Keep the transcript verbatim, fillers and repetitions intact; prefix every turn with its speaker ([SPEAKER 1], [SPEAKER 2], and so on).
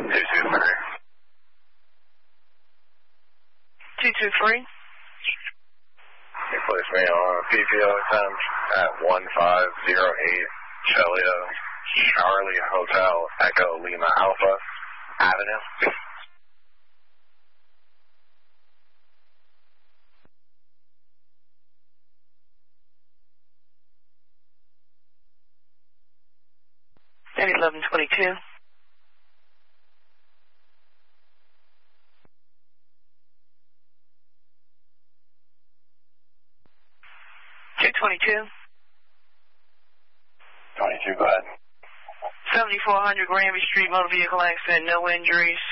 [SPEAKER 1] two two three.
[SPEAKER 2] two two three.
[SPEAKER 1] You place me on a P P O attempt at one five zero eight Chelia Charlie Hotel Echo Lima Alpha Avenue.
[SPEAKER 2] eleven twenty-two. two twenty-two.
[SPEAKER 1] twenty-two, go ahead.
[SPEAKER 2] seventy-four hundred Granby Street, motor vehicle accident, no injuries.